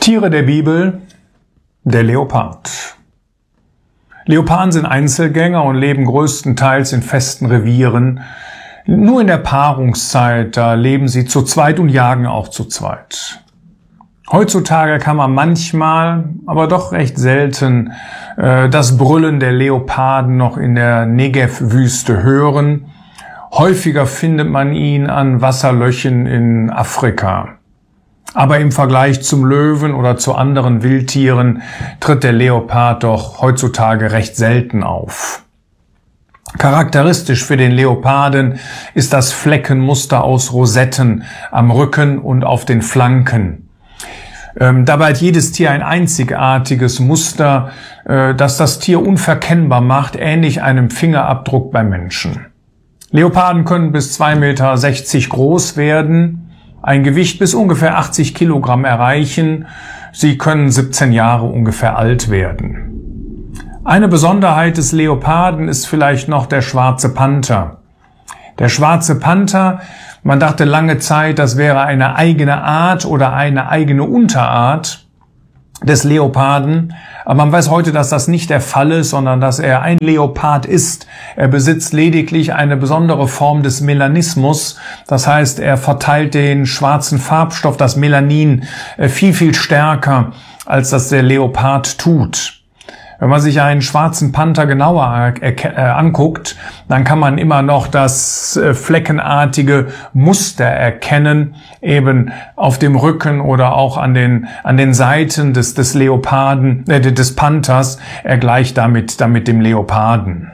Tiere der Bibel, der Leopard. Leoparden sind Einzelgänger und leben größtenteils in festen Revieren. Nur in der Paarungszeit, da leben sie zu zweit und jagen auch zu zweit. Heutzutage kann man manchmal, aber doch recht selten, das Brüllen der Leoparden noch in der Negev-Wüste hören. Häufiger findet man ihn an Wasserlöchen in Afrika. Aber im Vergleich zum Löwen oder zu anderen Wildtieren tritt der Leopard doch heutzutage recht selten auf. Charakteristisch für den Leoparden ist das Fleckenmuster aus Rosetten am Rücken und auf den Flanken. Dabei hat jedes Tier ein einzigartiges Muster, das das Tier unverkennbar macht, ähnlich einem Fingerabdruck beim Menschen. Leoparden können bis 2,60 Meter groß werden, ein Gewicht bis ungefähr 80 Kilogramm erreichen. Sie können 17 Jahre ungefähr alt werden. Eine Besonderheit des Leoparden ist vielleicht noch der schwarze Panther. Der schwarze Panther, man dachte lange Zeit, das wäre eine eigene Art oder eine eigene Unterart des Leoparden. Aber man weiß heute, dass das nicht der Fall ist, sondern dass er ein Leopard ist. Er besitzt lediglich eine besondere Form des Melanismus. Das heißt, er verteilt den schwarzen Farbstoff, das Melanin, viel, viel stärker, als das der Leopard tut. Wenn man sich einen schwarzen Panther genauer anguckt, dann kann man immer noch das fleckenartige Muster erkennen, eben auf dem Rücken oder auch an den Seiten des Leoparden, des Panthers. Er gleicht damit dem Leoparden.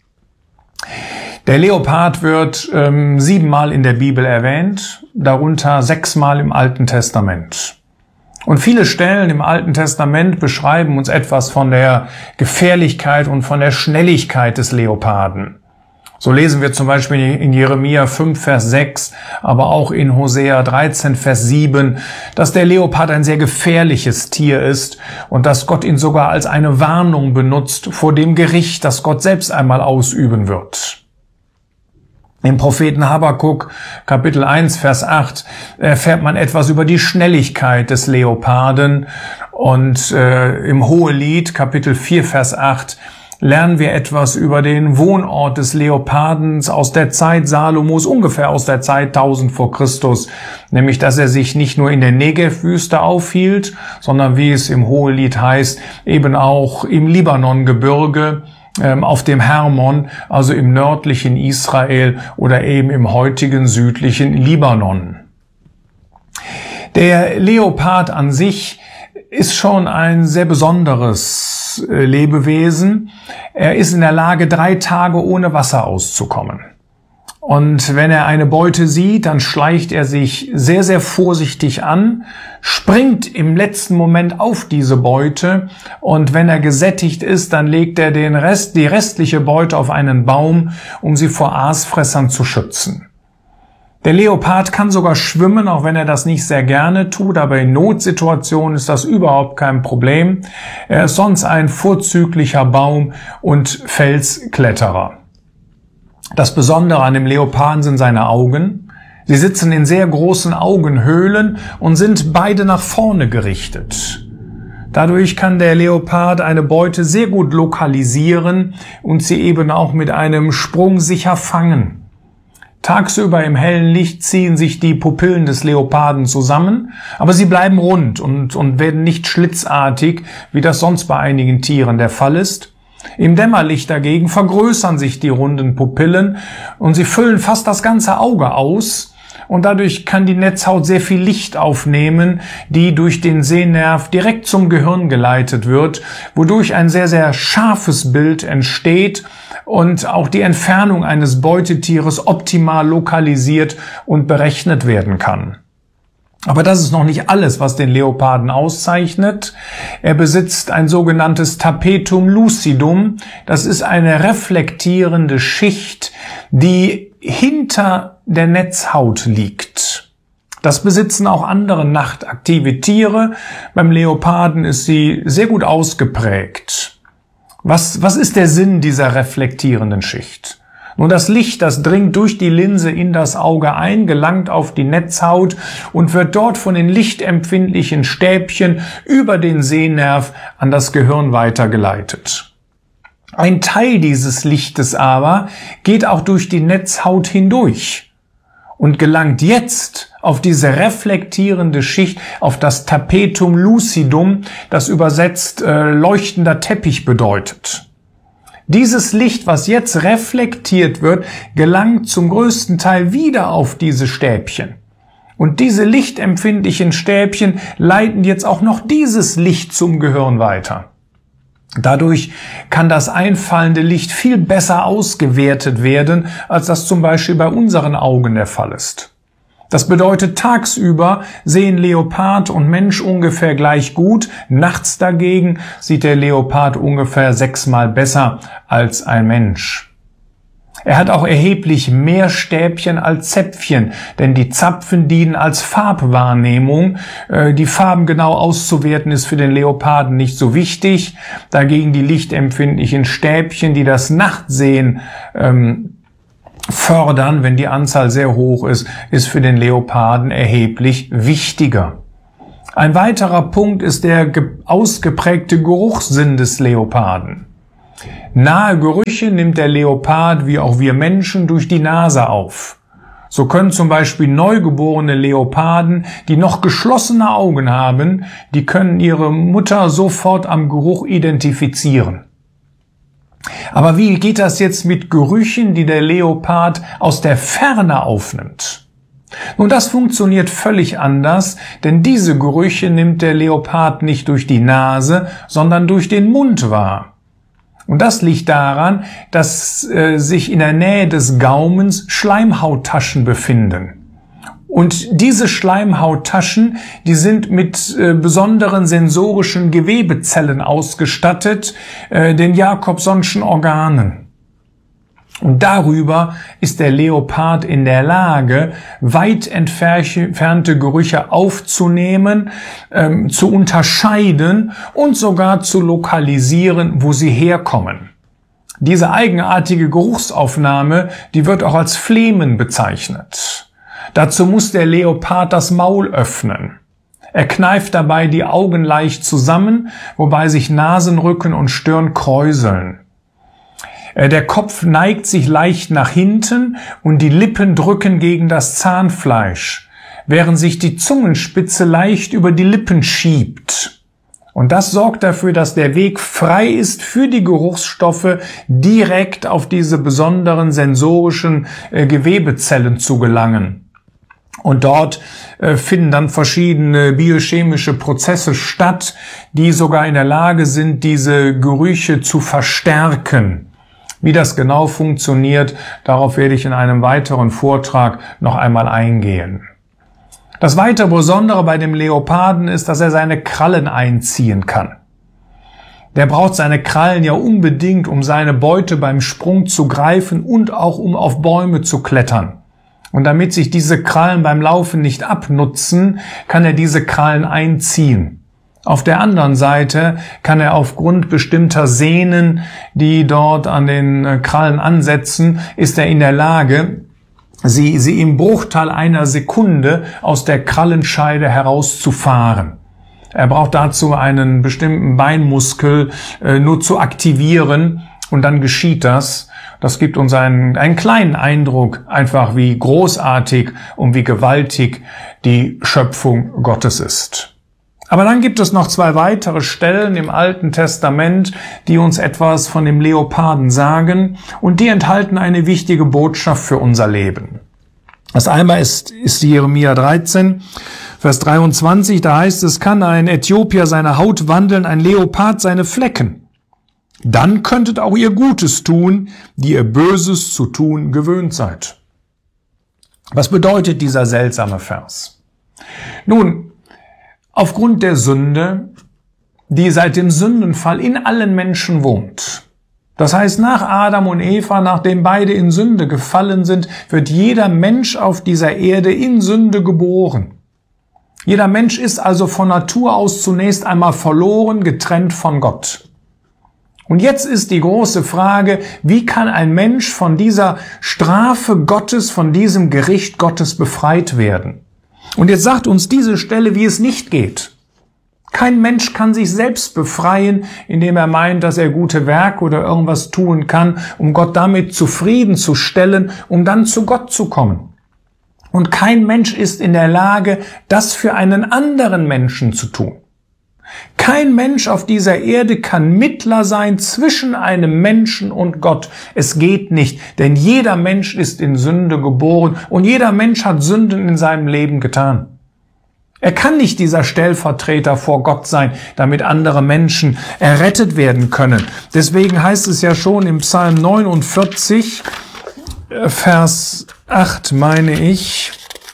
Der Leopard wird 7-mal in der Bibel erwähnt, darunter 6-mal im Alten Testament. Und viele Stellen im Alten Testament beschreiben uns etwas von der Gefährlichkeit und von der Schnelligkeit des Leoparden. So lesen wir zum Beispiel in Jeremia 5, Vers 6, aber auch in Hosea 13, Vers 7, dass der Leopard ein sehr gefährliches Tier ist und dass Gott ihn sogar als eine Warnung benutzt vor dem Gericht, das Gott selbst einmal ausüben wird. Im Propheten Habakuk, Kapitel 1, Vers 8, erfährt man etwas über die Schnelligkeit des Leoparden. Und im Hohelied, Kapitel 4, Vers 8, lernen wir etwas über den Wohnort des Leopardens aus der Zeit Salomos, ungefähr aus der Zeit 1000 vor Christus. Nämlich, dass er sich nicht nur in der Negev-Wüste aufhielt, sondern, wie es im Hohelied heißt, eben auch im Libanongebirge, auf dem Hermon, also im nördlichen Israel oder eben im heutigen südlichen Libanon. Der Leopard an sich ist schon ein sehr besonderes Lebewesen. Er ist in der Lage, 3 Tage ohne Wasser auszukommen. Und wenn er eine Beute sieht, dann schleicht er sich sehr, sehr vorsichtig an, springt im letzten Moment auf diese Beute und wenn er gesättigt ist, dann legt er die restliche Beute auf einen Baum, um sie vor Aasfressern zu schützen. Der Leopard kann sogar schwimmen, auch wenn er das nicht sehr gerne tut, aber in Notsituationen ist das überhaupt kein Problem. Er ist sonst ein vorzüglicher Baum- und Felskletterer. Das Besondere an dem Leoparden sind seine Augen. Sie sitzen in sehr großen Augenhöhlen und sind beide nach vorne gerichtet. Dadurch kann der Leopard eine Beute sehr gut lokalisieren und sie eben auch mit einem Sprung sicher fangen. Tagsüber im hellen Licht ziehen sich die Pupillen des Leoparden zusammen, aber sie bleiben rund und werden nicht schlitzartig, wie das sonst bei einigen Tieren der Fall ist. Im Dämmerlicht dagegen vergrößern sich die runden Pupillen und sie füllen fast das ganze Auge aus und dadurch kann die Netzhaut sehr viel Licht aufnehmen, die durch den Sehnerv direkt zum Gehirn geleitet wird, wodurch ein sehr, sehr scharfes Bild entsteht und auch die Entfernung eines Beutetieres optimal lokalisiert und berechnet werden kann. Aber das ist noch nicht alles, was den Leoparden auszeichnet. Er besitzt ein sogenanntes Tapetum lucidum. Das ist eine reflektierende Schicht, die hinter der Netzhaut liegt. Das besitzen auch andere nachtaktive Tiere. Beim Leoparden ist sie sehr gut ausgeprägt. Was ist der Sinn dieser reflektierenden Schicht? Nun, das Licht, das dringt durch die Linse in das Auge ein, gelangt auf die Netzhaut und wird dort von den lichtempfindlichen Stäbchen über den Sehnerv an das Gehirn weitergeleitet. Ein Teil dieses Lichtes aber geht auch durch die Netzhaut hindurch und gelangt jetzt auf diese reflektierende Schicht, auf das Tapetum lucidum, das übersetzt leuchtender Teppich bedeutet. Dieses Licht, was jetzt reflektiert wird, gelangt zum größten Teil wieder auf diese Stäbchen. Und diese lichtempfindlichen Stäbchen leiten jetzt auch noch dieses Licht zum Gehirn weiter. Dadurch kann das einfallende Licht viel besser ausgewertet werden, als das zum Beispiel bei unseren Augen der Fall ist. Das bedeutet, tagsüber sehen Leopard und Mensch ungefähr gleich gut, nachts dagegen sieht der Leopard ungefähr 6-mal besser als ein Mensch. Er hat auch erheblich mehr Stäbchen als Zäpfchen, denn die Zapfen dienen als Farbwahrnehmung. Die Farben genau auszuwerten ist für den Leoparden nicht so wichtig. Dagegen die lichtempfindlichen Stäbchen, die das Nachtsehen fördern, wenn die Anzahl sehr hoch ist für den Leoparden erheblich wichtiger. Ein weiterer Punkt ist der ausgeprägte Geruchssinn des Leoparden. Nahe Gerüche nimmt der Leopard wie auch wir Menschen durch die Nase auf. So können zum Beispiel neugeborene Leoparden, die noch geschlossene Augen haben, die können ihre Mutter sofort am Geruch identifizieren. Aber wie geht das jetzt mit Gerüchen, die der Leopard aus der Ferne aufnimmt? Nun, das funktioniert völlig anders, denn diese Gerüche nimmt der Leopard nicht durch die Nase, sondern durch den Mund wahr. Und das liegt daran, dass sich in der Nähe des Gaumens Schleimhauttaschen befinden. Und diese Schleimhauttaschen, die sind mit besonderen sensorischen Gewebezellen ausgestattet, den Jacobsonschen Organen. Und darüber ist der Leopard in der Lage, weit entfernte Gerüche aufzunehmen, zu unterscheiden und sogar zu lokalisieren, wo sie herkommen. Diese eigenartige Geruchsaufnahme, die wird auch als Flehmen bezeichnet. Dazu muss der Leopard das Maul öffnen. Er kneift dabei die Augen leicht zusammen, wobei sich Nasenrücken und Stirn kräuseln. Der Kopf neigt sich leicht nach hinten und die Lippen drücken gegen das Zahnfleisch, während sich die Zungenspitze leicht über die Lippen schiebt. Und das sorgt dafür, dass der Weg frei ist für die Geruchsstoffe direkt auf diese besonderen sensorischen Gewebezellen zu gelangen. Und dort finden dann verschiedene biochemische Prozesse statt, die sogar in der Lage sind, diese Gerüche zu verstärken. Wie das genau funktioniert, darauf werde ich in einem weiteren Vortrag noch einmal eingehen. Das weitere Besondere bei dem Leoparden ist, dass er seine Krallen einziehen kann. Der braucht seine Krallen ja unbedingt, um seine Beute beim Sprung zu greifen und auch um auf Bäume zu klettern. Und damit sich diese Krallen beim Laufen nicht abnutzen, kann er diese Krallen einziehen. Auf der anderen Seite kann er aufgrund bestimmter Sehnen, die dort an den Krallen ansetzen, ist er in der Lage, sie im Bruchteil einer Sekunde aus der Krallenscheide herauszufahren. Er braucht dazu einen bestimmten Beinmuskel nur zu aktivieren und dann geschieht das. Das gibt uns einen kleinen Eindruck, einfach wie großartig und wie gewaltig die Schöpfung Gottes ist. Aber dann gibt es noch 2 weitere Stellen im Alten Testament, die uns etwas von dem Leoparden sagen und die enthalten eine wichtige Botschaft für unser Leben. Das einmal ist Jeremia 13, Vers 23, da heißt es, kann ein Äthiopier seine Haut wandeln, ein Leopard seine Flecken. Dann könntet auch ihr Gutes tun, die ihr Böses zu tun gewöhnt seid. Was bedeutet dieser seltsame Vers? Nun, aufgrund der Sünde, die seit dem Sündenfall in allen Menschen wohnt. Das heißt, nach Adam und Eva, nachdem beide in Sünde gefallen sind, wird jeder Mensch auf dieser Erde in Sünde geboren. Jeder Mensch ist also von Natur aus zunächst einmal verloren, getrennt von Gott. Und jetzt ist die große Frage, wie kann ein Mensch von dieser Strafe Gottes, von diesem Gericht Gottes befreit werden? Und jetzt sagt uns diese Stelle, wie es nicht geht. Kein Mensch kann sich selbst befreien, indem er meint, dass er gute Werke oder irgendwas tun kann, um Gott damit zufriedenzustellen, um dann zu Gott zu kommen. Und kein Mensch ist in der Lage, das für einen anderen Menschen zu tun. Kein Mensch auf dieser Erde kann Mittler sein zwischen einem Menschen und Gott. Es geht nicht, denn jeder Mensch ist in Sünde geboren und jeder Mensch hat Sünden in seinem Leben getan. Er kann nicht dieser Stellvertreter vor Gott sein, damit andere Menschen errettet werden können. Deswegen heißt es ja schon im Psalm 49, Vers 8, meine ich,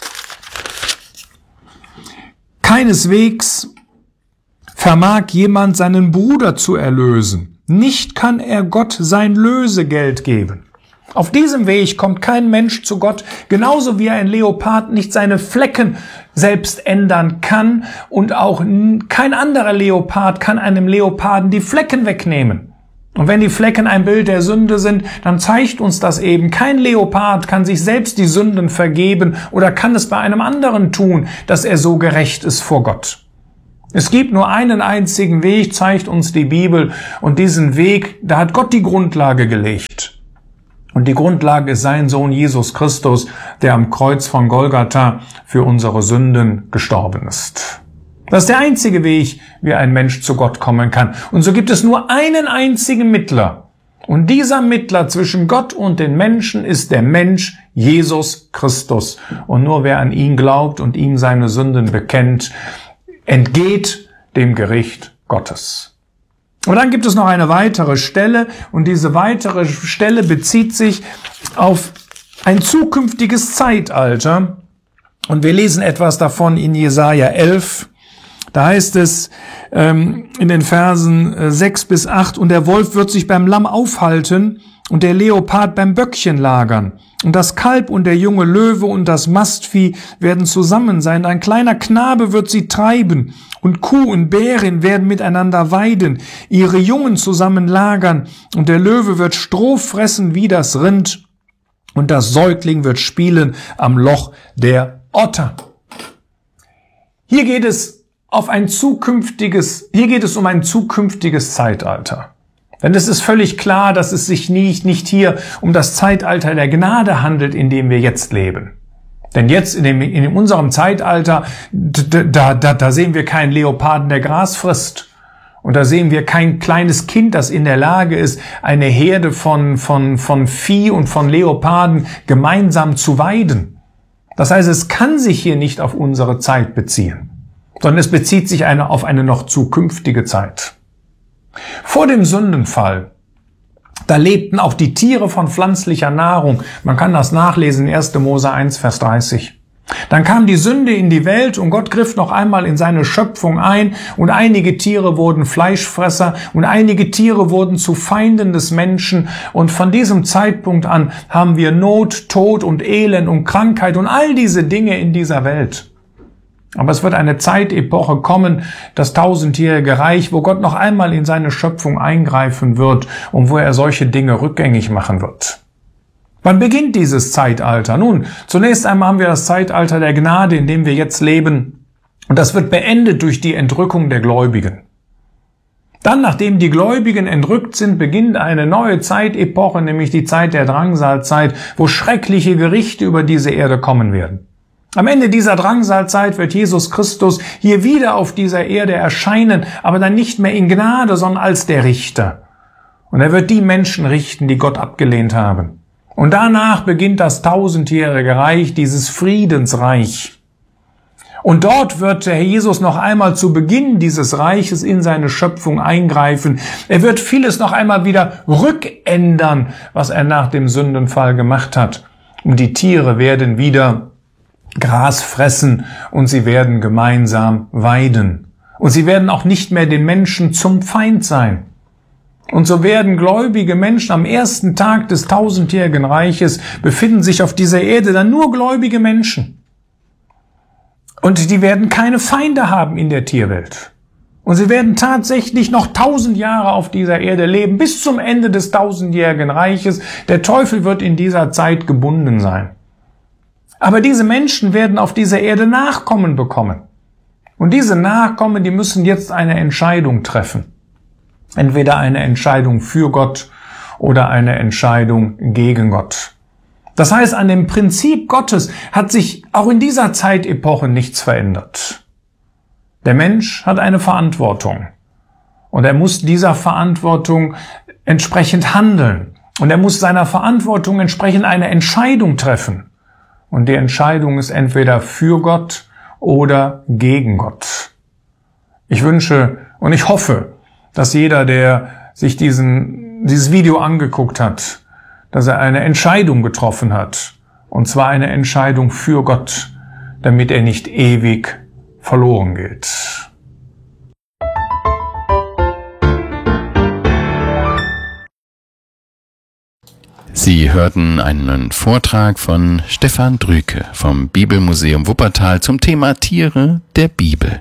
keineswegs vermag jemand seinen Bruder zu erlösen. Nicht kann er Gott sein Lösegeld geben. Auf diesem Weg kommt kein Mensch zu Gott, genauso wie ein Leopard nicht seine Flecken selbst ändern kann und auch kein anderer Leopard kann einem Leoparden die Flecken wegnehmen. Und wenn die Flecken ein Bild der Sünde sind, dann zeigt uns das eben. Kein Leopard kann sich selbst die Sünden vergeben oder kann es bei einem anderen tun, dass er so gerecht ist vor Gott. Es gibt nur einen einzigen Weg, zeigt uns die Bibel, und diesen Weg, da hat Gott die Grundlage gelegt. Und die Grundlage ist sein Sohn Jesus Christus, der am Kreuz von Golgatha für unsere Sünden gestorben ist. Das ist der einzige Weg, wie ein Mensch zu Gott kommen kann. Und so gibt es nur einen einzigen Mittler. Und dieser Mittler zwischen Gott und den Menschen ist der Mensch Jesus Christus. Und nur wer an ihn glaubt und ihm seine Sünden bekennt, entgeht dem Gericht Gottes. Und dann gibt es noch eine weitere Stelle, und diese weitere Stelle bezieht sich auf ein zukünftiges Zeitalter. Und wir lesen etwas davon in Jesaja 11. Da heißt es in den Versen 6 bis 8, und der Wolf wird sich beim Lamm aufhalten und der Leopard beim Böckchen lagern. Und das Kalb und der junge Löwe und das Mastvieh werden zusammen sein. Ein kleiner Knabe wird sie treiben, und Kuh und Bärin werden miteinander weiden, ihre Jungen zusammen lagern, und der Löwe wird Stroh fressen wie das Rind, und das Säugling wird spielen am Loch der Otter. Hier geht es um ein zukünftiges Zeitalter. Denn es ist völlig klar, dass es sich nicht hier um das Zeitalter der Gnade handelt, in dem wir jetzt leben. Denn jetzt in unserem Zeitalter, da sehen wir keinen Leoparden, der Gras frisst. Und da sehen wir kein kleines Kind, das in der Lage ist, eine Herde von Vieh und von Leoparden gemeinsam zu weiden. Das heißt, es kann sich hier nicht auf unsere Zeit beziehen, sondern es bezieht sich auf eine noch zukünftige Zeit. Vor dem Sündenfall, da lebten auch die Tiere von pflanzlicher Nahrung. Man kann das nachlesen in 1. Mose 1, Vers 30. Dann kam die Sünde in die Welt und Gott griff noch einmal in seine Schöpfung ein, und einige Tiere wurden Fleischfresser und einige Tiere wurden zu Feinden des Menschen, und von diesem Zeitpunkt an haben wir Not, Tod und Elend und Krankheit und all diese Dinge in dieser Welt. Aber es wird eine Zeitepoche kommen, das tausendjährige Reich, wo Gott noch einmal in seine Schöpfung eingreifen wird und wo er solche Dinge rückgängig machen wird. Wann beginnt dieses Zeitalter? Nun, zunächst einmal haben wir das Zeitalter der Gnade, in dem wir jetzt leben. Und das wird beendet durch die Entrückung der Gläubigen. Dann, nachdem die Gläubigen entrückt sind, beginnt eine neue Zeitepoche, nämlich die Zeit der Drangsalzeit, wo schreckliche Gerichte über diese Erde kommen werden. Am Ende dieser Drangsalzeit wird Jesus Christus hier wieder auf dieser Erde erscheinen, aber dann nicht mehr in Gnade, sondern als der Richter. Und er wird die Menschen richten, die Gott abgelehnt haben. Und danach beginnt das tausendjährige Reich, dieses Friedensreich. Und dort wird der Herr Jesus noch einmal zu Beginn dieses Reiches in seine Schöpfung eingreifen. Er wird vieles noch einmal wieder rückändern, was er nach dem Sündenfall gemacht hat. Und die Tiere werden wieder Gras fressen und sie werden gemeinsam weiden. Und sie werden auch nicht mehr den Menschen zum Feind sein. Und so werden gläubige Menschen am ersten Tag des tausendjährigen Reiches befinden sich auf dieser Erde dann nur gläubige Menschen. Und die werden keine Feinde haben in der Tierwelt. Und sie werden tatsächlich noch 1000 Jahre auf dieser Erde leben, bis zum Ende des 1000-jährigen Reiches. Der Teufel wird in dieser Zeit gebunden sein. Aber diese Menschen werden auf dieser Erde Nachkommen bekommen. Und diese Nachkommen, die müssen jetzt eine Entscheidung treffen. Entweder eine Entscheidung für Gott oder eine Entscheidung gegen Gott. Das heißt, an dem Prinzip Gottes hat sich auch in dieser Zeitepoche nichts verändert. Der Mensch hat eine Verantwortung und er muss dieser Verantwortung entsprechend handeln und er muss seiner Verantwortung entsprechend eine Entscheidung treffen. Und die Entscheidung ist entweder für Gott oder gegen Gott. Ich wünsche und ich hoffe, dass jeder, der sich dieses Video angeguckt hat, dass er eine Entscheidung getroffen hat, und zwar eine Entscheidung für Gott, damit er nicht ewig verloren geht. Sie hörten einen Vortrag von Stefan Drüke vom Bibelmuseum Wuppertal zum Thema Tiere der Bibel.